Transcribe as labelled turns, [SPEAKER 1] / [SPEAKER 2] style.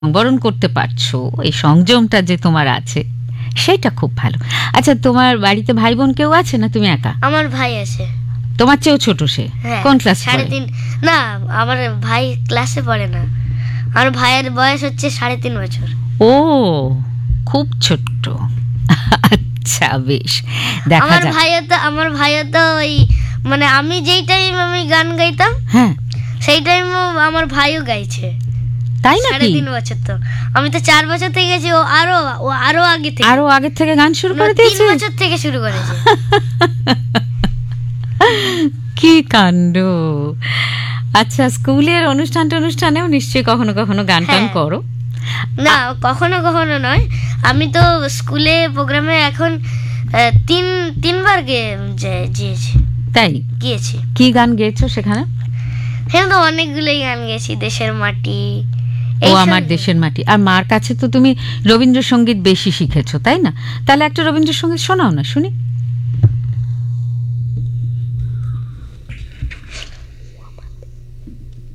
[SPEAKER 1] বরণ করতে পারছো, এই সংযমটা যে তোমার আছে সেটা খুব ভালো। আচ্ছা, তোমার বাড়িতে ভাই বোন কেউ আছে না তুমি একা?
[SPEAKER 2] আমার ভাই আছে।
[SPEAKER 1] তোমার চেয়েও ছোট সে?
[SPEAKER 2] হ্যাঁ,
[SPEAKER 1] কোন ক্লাসে পড়ে?
[SPEAKER 2] 3.5। না, আমার ভাই ক্লাসে পড়ে না। আমার ভাইয়ের বয়স হচ্ছে 3.5 বছর।
[SPEAKER 1] ও, খুব ছোট্ট। আচ্ছা, বেশ, দেখা
[SPEAKER 2] আমার
[SPEAKER 1] যাক।
[SPEAKER 2] ভাইও তো ওই মানে আমি যেই টাইম আমি গান গাইতাম
[SPEAKER 1] হ্যাঁ,
[SPEAKER 2] সেই টাইমও আমার ভাইও গাইছে।
[SPEAKER 1] তাই নাকি?
[SPEAKER 2] 3.5 বছর তো। আমি তো 4 বছর থেকে গেছি, ও আরো আগে থেকে।
[SPEAKER 1] আরো আগে থেকে গান শুরু করে
[SPEAKER 2] 3
[SPEAKER 1] দিয়েছে?
[SPEAKER 2] বছর থেকে শুরু করেছে।
[SPEAKER 1] কি কাণ্ড! আচ্ছা, স্কুলের অনুষ্ঠানেও নিশ্চয়ই কখনো কখনো গান টান
[SPEAKER 2] হ্যাঁ।
[SPEAKER 1] করো?
[SPEAKER 2] না, কখনো কখনো নয়। আমি তো স্কুলে প্রোগ্রামে এখন তিনবার
[SPEAKER 1] তাই?
[SPEAKER 2] গিয়েছি।
[SPEAKER 1] কি গান গেয়েছো সেখানে?
[SPEAKER 2] হ্যাঁ, তো অনেকগুলোই গান গেছি। দেশের মাটি,
[SPEAKER 1] ও
[SPEAKER 2] এইসব
[SPEAKER 1] আমার দেশের মাটি। আর মার কাছে তো তুমি রবীন্দ্রসঙ্গীত বেশি শিখেছো, তাই না? তাহলে একটা রবীন্দ্রসঙ্গীত শোনাও না, শুনি।